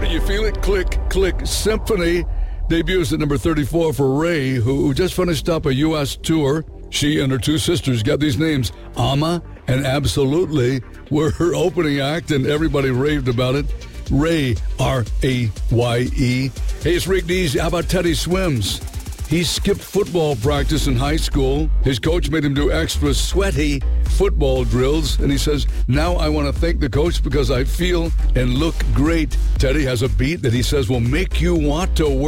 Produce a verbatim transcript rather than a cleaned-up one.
Do you feel it? Click, click. Symphony debuts at number thirty-four for Ray, who just finished up a U S tour. She and her two sisters got these names, Ama and Absolutely, were her opening act, and everybody raved about it. Ray, R A Y E. Hey, it's Rick Dees. How about Teddy Swims? He skipped football practice in high school. His coach made him do extra sweaty football drills, and he says, now I want to thank the coach because I feel and look great. Teddy has a beat that he says will make you want to work.